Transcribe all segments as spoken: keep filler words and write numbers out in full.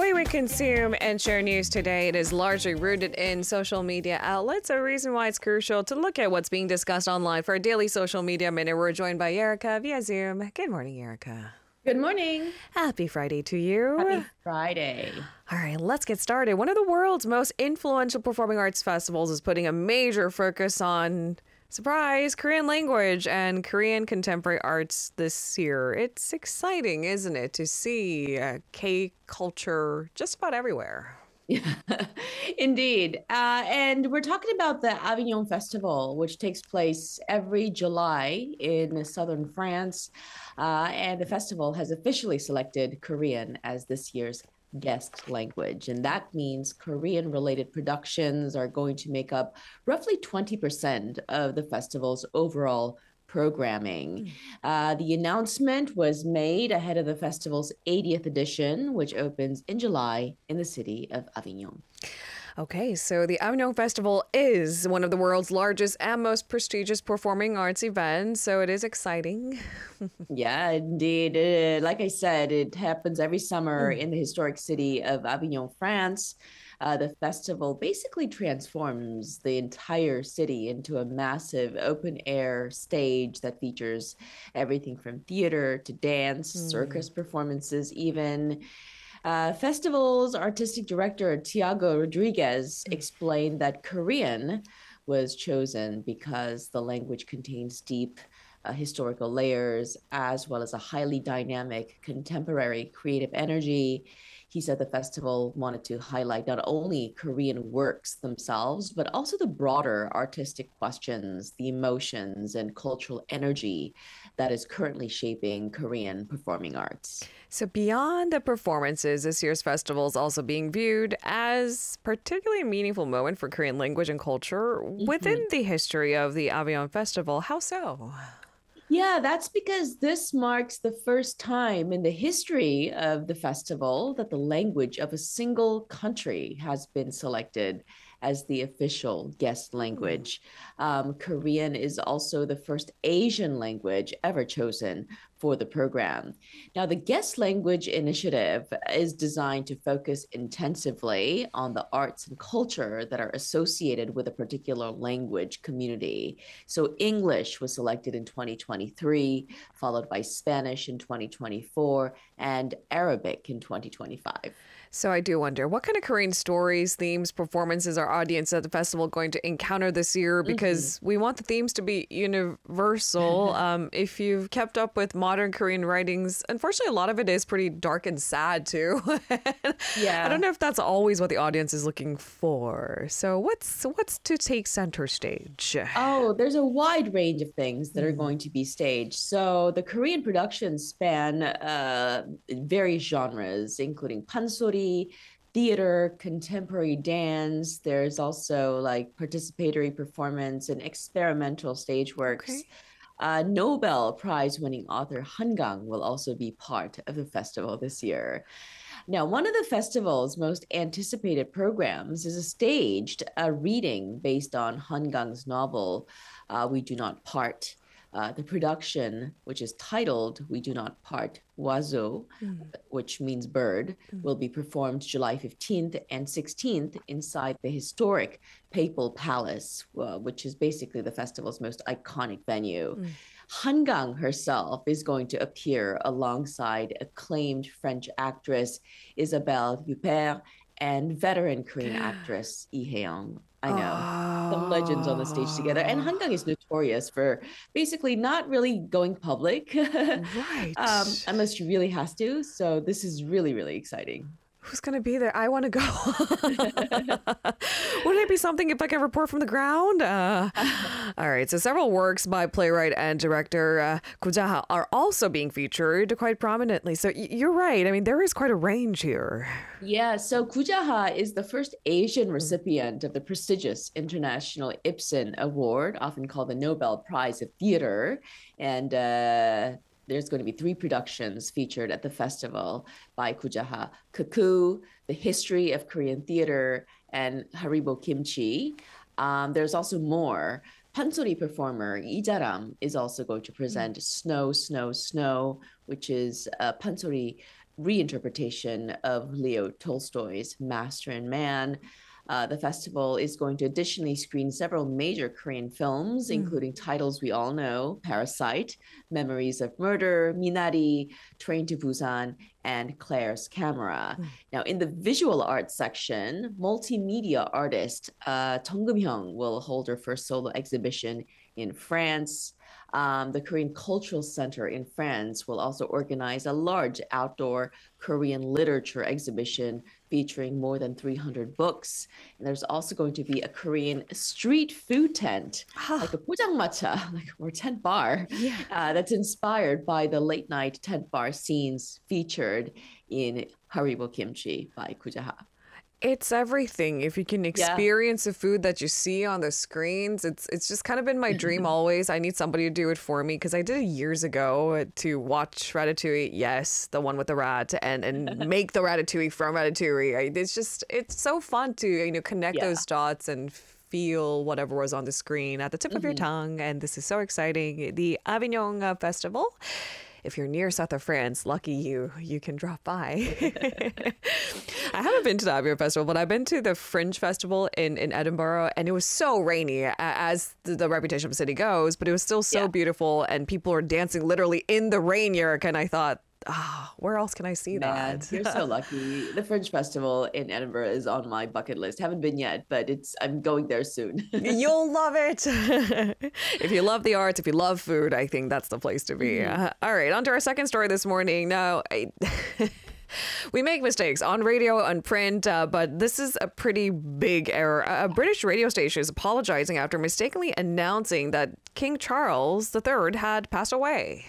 way we consume and share news today, it is largely rooted in social media outlets, a reason why it's crucial to look at what's being discussed online. For our daily social media minute, we're joined by Erica via Zoom. Good morning, Erica. Good morning. Happy Friday to you. Happy Friday. All right, let's get started. One of the world's most influential performing arts festivals is putting a major focus on, surprise, Korean language and Korean contemporary arts this year. It's exciting, isn't it, to see uh, K culture just about everywhere. Yeah, indeed. Uh, and we're talking about the Avignon Festival, which takes place every July in southern France. Uh, and the festival has officially selected Korean as this year's guest language. And that means Korean related productions are going to make up roughly twenty percent of the festival's overall programming. Uh, the announcement was made ahead of the festival's eightieth edition, which opens in July in the city of Avignon. Okay, so the Avignon Festival is one of the world's largest and most prestigious performing arts events, so it is exciting. Yeah, indeed. Uh, like I said, it happens every summer Mm. in the historic city of Avignon, France. Uh, the festival basically transforms the entire city into a massive open air stage that features everything from theater to dance, Mm. circus performances, even. Uh, festival's artistic director, Tiago Rodriguez, explained that Korean was chosen because the language contains deep uh, historical layers, as well as a highly dynamic, contemporary creative energy. He said the festival wanted to highlight not only Korean works themselves, but also the broader artistic questions, the emotions, and cultural energy that is currently shaping Korean performing arts. So beyond the performances, this year's festival is also being viewed as particularly a meaningful moment for Korean language and culture within the history of the Avignon Festival. How so? Yeah, that's because this marks the first time in the history of the festival that the language of a single country has been selected as the official guest language. Um, Korean is also the first Asian language ever chosen for the program. Now, the guest language initiative is designed to focus intensively on the arts and culture that are associated with a particular language community. So English was selected in twenty twenty-three, followed by Spanish in twenty twenty-four, and Arabic in twenty twenty-five. So I do wonder, what kind of Korean stories, themes, performances our audience at the festival going to encounter this year? Because mm-hmm. we want the themes to be universal. um, if you've kept up with modern Korean writings, unfortunately, a lot of it is pretty dark and sad too. Yeah, I don't know if that's always what the audience is looking for. So what's what's to take center stage? Oh, there's a wide range of things that are going to be staged. So the Korean productions span uh, various genres, including pansori, theater, contemporary dance. There's also like participatory performance and experimental stage works. Okay. Uh, Nobel Prize winning author Han Gang will also be part of the festival this year. Now, one of the festival's most anticipated programs is a staged uh, reading based on Han Gang's novel, uh, We Do Not Part. Uh, the production, which is titled We Do Not Part Oiseau, mm. which means bird, mm. will be performed July fifteenth and sixteenth inside the historic Papal Palace, uh, which is basically the festival's most iconic venue. Mm. Han Gang herself is going to appear alongside acclaimed French actress Isabelle Huppert and veteran Korean actress Lee Hae-young. I know, oh. some legends on the stage together. And Han Gang is notorious for basically not really going public, right? um, unless she really has to. So this is really, really exciting. Who's going to be there? I want to go. Wouldn't it be something if I can report from the ground? Uh, all right. So several works by playwright and director uh, Koo Ja-ha are also being featured quite prominently. So y- you're right. I mean, there is quite a range here. Yeah. So Koo Ja-ha is the first Asian recipient of the prestigious International Ibsen Award, often called the Nobel Prize of Theater. And uh, there's going to be three productions featured at the festival by Koo Ja-ha: Cuckoo, The History of Korean Theater, and Haribo Kimchi. Um, there's also more. Pansori performer Lee Ja-ram is also going to present Snow, Snow, Snow, which is a pansori reinterpretation of Leo Tolstoy's Master and Man. Uh, the festival is going to additionally screen several major Korean films, mm. including titles we all know: Parasite, Memories of Murder, Minari, Train to Busan, and Claire's Camera. Mm. Now, in the visual arts section, multimedia artist uh, Jung Geum-hyung will hold her first solo exhibition in France. Um, the Korean Cultural Center in France will also organize a large outdoor Korean literature exhibition featuring more than three hundred books. And there's also going to be a Korean street food tent, huh. like a pujangmacha, like or tent bar, yeah. uh, that's inspired by the late night tent bar scenes featured in Haribo Kimchi by Kujaha. It's everything. If you can experience yeah. the food that you see on the screens, it's it's just kind of been my dream always. I need somebody to do it for me because I did it years ago to watch Ratatouille. Yes, the one with the rat, and and make the ratatouille from Ratatouille. I, it's just it's so fun to you know connect yeah. those dots and feel whatever was on the screen at the tip mm-hmm. of your tongue. And this is so exciting. The Avignon uh, Festival. If you're near south of France, lucky you, you can drop by. I haven't been to the Avignon Festival, but I've been to the Fringe Festival in, in Edinburgh, and it was so rainy, as the, the reputation of the city goes, but it was still so yeah. beautiful, and people were dancing literally in the rain, Yerrick, and I thought, oh, where else can I see Man, that? You're so lucky. The Fringe Festival in Edinburgh is on my bucket list. Haven't been yet, but it's I'm going there soon. You'll love it. If you love the arts, if you love food, I think that's the place to be. Mm-hmm. Uh, all right, on to our second story this morning. Now, I... we make mistakes on radio, on print, uh, but this is a pretty big error. A British radio station is apologizing after mistakenly announcing that King Charles the Third had passed away.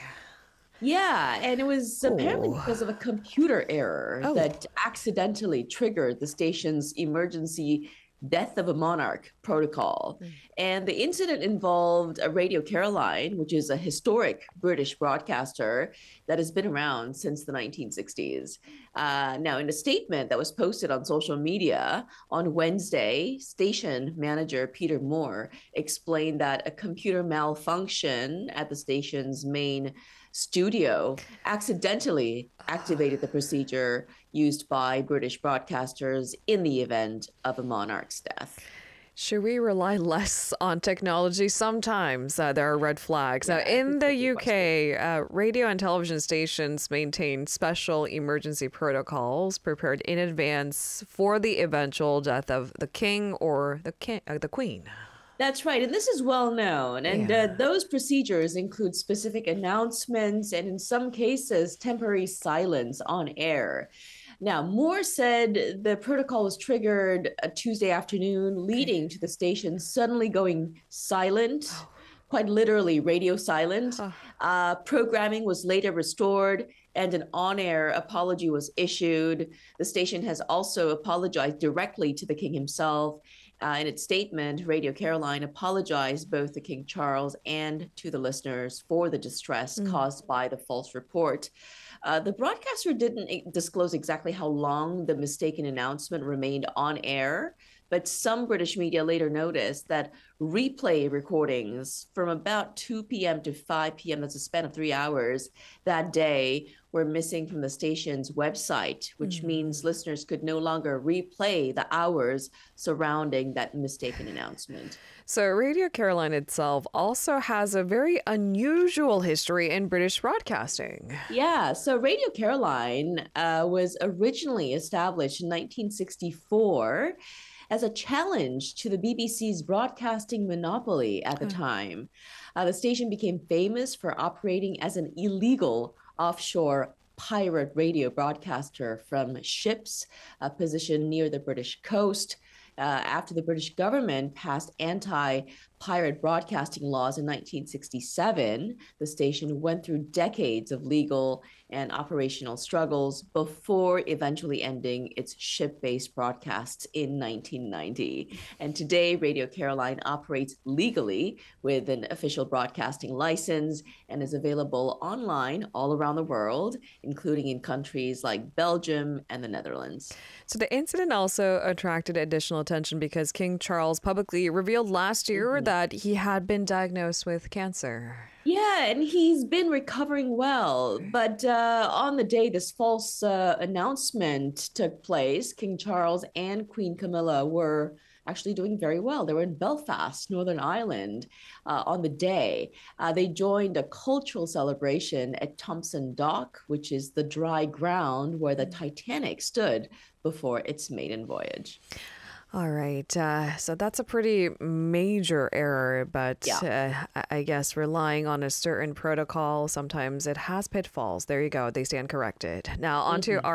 Yeah, and it was apparently oh. because of a computer error oh. that accidentally triggered the station's emergency death of a monarch protocol. Mm. And the incident involved a Radio Caroline, which is a historic British broadcaster that has been around since the nineteen sixties. Uh, now, in a statement that was posted on social media on Wednesday, station manager Peter Moore explained that a computer malfunction at the station's main studio accidentally activated the procedure used by British broadcasters in the event of a monarch's death. Should we rely less on technology? Sometimes uh, there are red flags. Yeah, now, in the U K, uh, radio and television stations maintain special emergency protocols prepared in advance for the eventual death of the king or the king, uh, the queen. That's right. And this is well known. And yeah. uh, those procedures include specific announcements and in some cases, temporary silence on air. Now, Moore said the protocol was triggered a Tuesday afternoon, leading okay. to the station suddenly going silent, oh. quite literally radio silent. Oh. Uh, programming was later restored and an on-air apology was issued. The station has also apologized directly to the king himself. Uh, in its statement, Radio Caroline apologized both to King Charles and to the listeners for the distress mm. caused by the false report. Uh, the broadcaster didn't disclose exactly how long the mistaken announcement remained on air, but some British media later noticed that replay recordings from about two p.m. to five p.m., that's a span of three hours, that day were missing from the station's website, which mm. means listeners could no longer replay the hours surrounding that mistaken announcement. So Radio Caroline itself also has a very unusual history in British broadcasting. Yeah, so Radio Caroline uh, was originally established in nineteen sixty-four as a challenge to the B B C's broadcasting monopoly at the mm. time. Uh, the station became famous for operating as an illegal offshore pirate radio broadcaster from ships uh, positioned near the British coast. Uh, after the British government passed anti-pirate broadcasting laws in nineteen sixty-seven, the station went through decades of legal and operational struggles before eventually ending its ship-based broadcasts in nineteen ninety. And today, Radio Caroline operates legally with an official broadcasting license and is available online all around the world, including in countries like Belgium and the Netherlands. So the incident also attracted additional attention because King Charles publicly revealed last year mm-hmm. that he had been diagnosed with cancer. Yeah, and he's been recovering well. But uh, on the day this false uh, announcement took place, King Charles and Queen Camilla were actually doing very well. They were in Belfast, Northern Ireland, uh, on the day. Uh, they joined a cultural celebration at Thompson Dock, which is the dry ground where the Titanic stood before its maiden voyage. All right. Uh, so that's a pretty major error, but Yeah. uh, I I guess relying on a certain protocol, sometimes it has pitfalls. There you go. They stand corrected. Now, on to Mhm. our